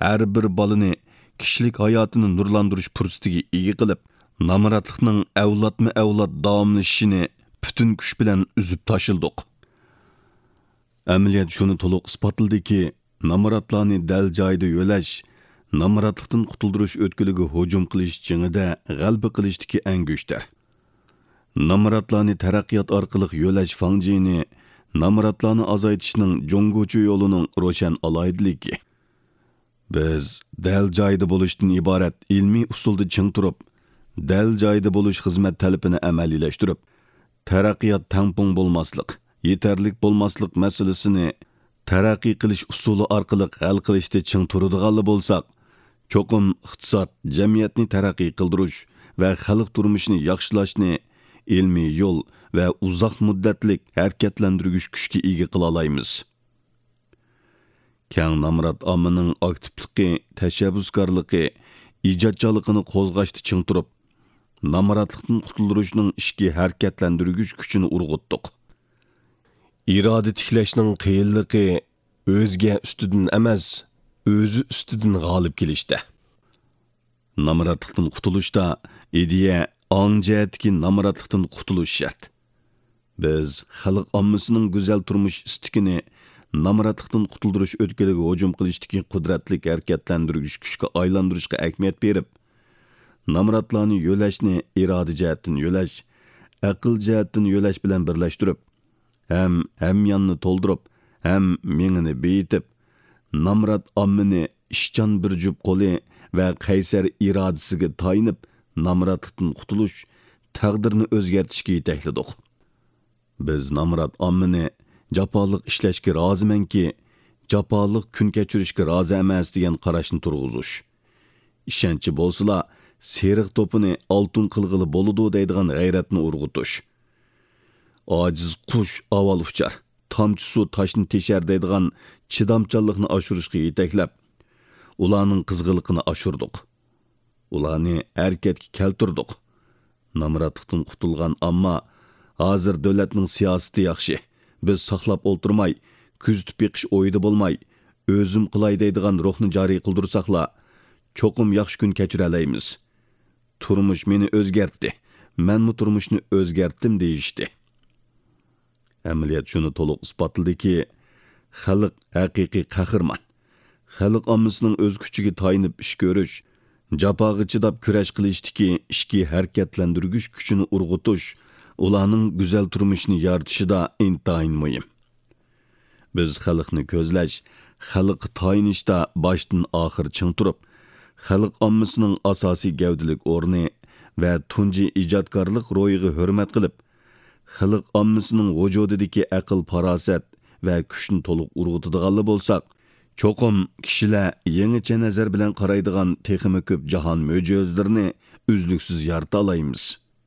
har bir balani kishilik hayotini nurlantirish fursatiga ega qilib, namoratlikning avlodma-avlod davomlashishini butun kuch bilan uzib tashildik. Amaliyot shuni to'liq isbotladiki, namoratlarni dal joyida yo'lash, namoratlikdan qutuldirish o'tkiliga hujum qilish jingida g'alaba qilishdagi eng kuchdir. Namoratlarni taraqqiyot orqali yo'lash fanjini, namoratlarni azaytishning jo'ngguchi yo'lining ro'shan aloydiligi. Biz dal joyida bo'lishdan iborat ilmiy usulda ching turib, dal joyida bo'lish xizmat talabini amaliylashtirib, taraqqiyot tampon bo'lmaslik, yetarlik bo'lmaslik masalasini taraqqiy qilish usuli orqali hal qilishda ching turadigan bo'lsak, cho'qim iqtisod, jamiyatni taraqqiy qildirish va xalq turmushini yaxshilashni ilmiy yo'l va uzoq muddatlik harakatlantirgich kuchga ega qila olamiz. Kang namorat ommaning aktivligi, tashabbuskorligi, ijodchiligini qo'zg'ashda ching turib, namoratlikdan qutulishning ishki harakatlantirgich kuchini urg'utdik. İroda tiklashning qiyinligi o'zga ustidan emas, o'zi ustidan g'olib kelishda. Namoratlikdan qutulishda ideya ongjihatki namoratlikdan qutulish shart. Biz xalq ommasining go'zal turmush istikini namoratlikdan qutuldirish o'tkiliga hujum qilishdagi qudratli harakatlantirgich kuchga aylantirishga ahamiyat berib, namoratlarni yo'lashni iroda jihatdan yo'lash, aql jihatdan yo'lash bilan birlashtirib, ham yanni to'ldirib, ham mengini beyitib, namorat ommani ishchan bir jup qo'li va qaysar irodasiga tayinib, namoratlikdan qutulish, taqdirni o'zgartirishga yetakladik. Biz namorat ommani jafoliq ishlashga rozimanki, jafoliq kun kechirishga rozi emas degan qarashni turg'izish. Ishonchi bo'lsa, seriq to'pini oltin qilg'ili bo'ladi deydigan g'ayratni urg'utish. Ojiz qush avval uchar, tomchi suv toshni teshar deydigan chidamchanlikni oshirishga yetaklab, ularning qizg'iliqini oshirdik. Ularni harakatga keltirdik. Namoratlikdan qutulgan ammo hozir davlatning siyosati yaxshi. Biz saqlab o'ltirmay, kuzatib beqish o'yida bo'lmay, o'zim qilay deydigan ruhni joriy qildirsaqla, cho'qim yaxshi kun kechira olamiz. Turmush meni o'zgartdi. Menmi turmushni o'zgartdim deyishdi. Amaliyot shuni to'liq isbotladiki, xalq haqiqiy qahramon. Xalq ommasining o'z kuchiga tayinib ish ko'rish, jafoga chidab kurash qilishdiki, ishki harakatlantirgich kuchini urg'utish, ularning go'zal turmushini yaratishida intayin muhim. Biz xalqni ko'zlash, xalq tayinishda boshdan oxir ching turib, xalq ommasining asosiy gavdalik o'rni va tunji ijodkorlik ro'yiga hurmat qilib, xalq ommasining vujudidagi aql, farosat va kuchni to'liq urg'utadiganlar bo'lsak, cho'qim kishilar yangicha nazar bilan qaraydigan texmi ko'p jahon mo'jizalarini uzluksiz yarata olamiz.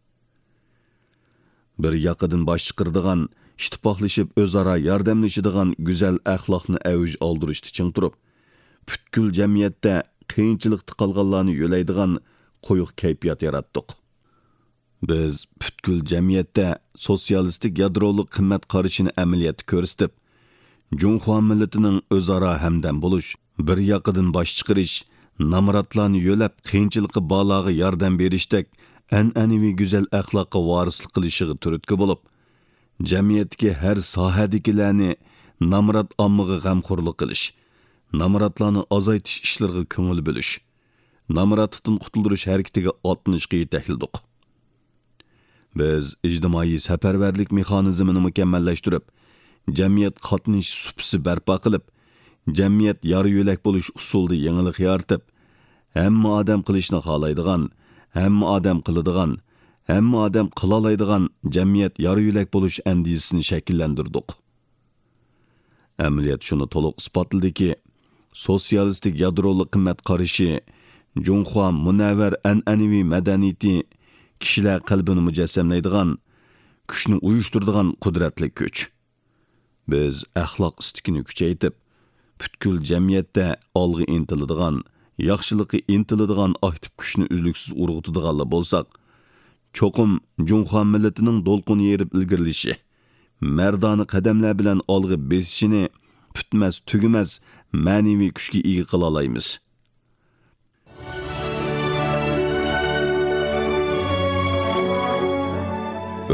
Bir yoqidan bosh chiqirdigan, ittifoqlashib o'zaro yordamlashadigan go'zal axloqni avj oldirishda ching turib, butkul jamiyatda qiyinchilikda qolganlarni yo'laydigan qo'yiq kayfiyat yaratdik. Biz butkul jamiyatda sotsialistik yadroliq qimmat qarashini amaliyotda ko'rsatib, Junxo millatining o'zaro hamdam bo'lish, bir yoqidan bosh chiqarish, namoratlarni yo'lab qiyinchilikqa baloga yordam berishdek an'anaviy go'zal axloqqa varislik qilishiga turtki bo'lib, jamiyatga har sohadagilarni namorat ommaga g'amxo'rlik qilish, namoratlarni azaytish ishlariga ko'ngil bo'lish, namoratlikdan qutuldirish harakatiga otlanishga yetakladik. Biz ijtimoiy safarbarlik mexanizmini mukammallashtirib, jamiyat qatnashish supisi barpo qilib, jamiyat yor yo'lak bo'lish usulida yangilik yaratib, hamma odam qilishni xohlaydigan, hamma odam qiladigan, hamma odam qila oladigan jamiyat yor yo'lak bo'lish andisini shakllantirdik. Amaliyot shuni to'liq isbotladiki, sotsialistik yadroliq qimmat qarashi, Junxo munavvar an'anaviy madaniyati kishilar qalbini mujassamlaydigan, kuchni uyushtiradigan qudratli kuch. Biz axloq istikini kuchaytib, butkul jamiyatda olg'a intiladigan, yaxshilikka intiladigan aktiv kuchni uzluksiz urg'utadiganlar bo'lsak, cho'qim Junxo millatining do'lqin yerib ilgirlishi, mardona qadamlar bilan olg'a besishini putmas, tugumas ma'naviy kuchga ega qila olamiz.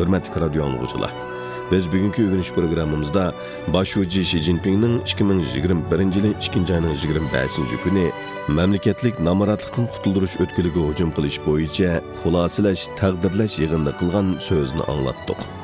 hurmatli radio anglag'uchilar. Biz bugungi o'rganish programmamizda boshlovchi Shi Jinpingning 2021 yil 2 ayning 25-kuni mamlakatlik namoratlikdan qutuldirish o'tkiliga hujum qilish bo'yicha xulosalash, taqdirlash yig'inida qilgan so'zni anglatdik.